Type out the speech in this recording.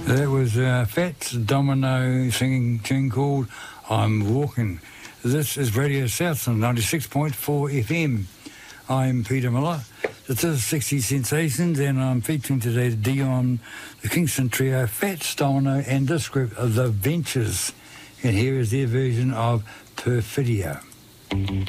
That was Fats Domino singing a tune called I'm Walking. This is Radio Southland 96.4 FM. I'm Peter Miller. This is 60 Sensations, and I'm featuring today Dion, the Kingston Trio, Fats Domino, and this group of The Ventures. And here is their version of Perfidia.